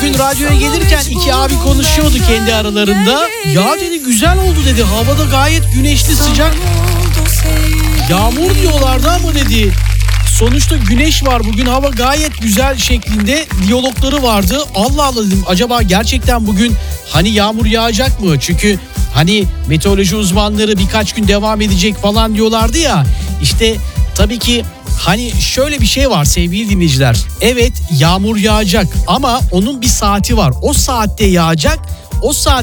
bugün radyoya gelirken iki abi konuşuyordu kendi aralarında. Ya dedi güzel oldu dedi. Havada gayet güneşli, sıcak. Yağmur diyorlardı ama dedi. Sonuçta güneş var bugün, hava gayet güzel şeklinde diyalogları vardı. Allah Allah dedim, acaba gerçekten bugün hani yağmur yağacak mı? Çünkü hani meteoroloji uzmanları birkaç gün devam edecek falan diyorlardı ya. İşte tabii ki hani şöyle bir şey var sevgili dinleyiciler. Evet, yağmur yağacak ama onun bir saati var. O saatte yağacak. O saat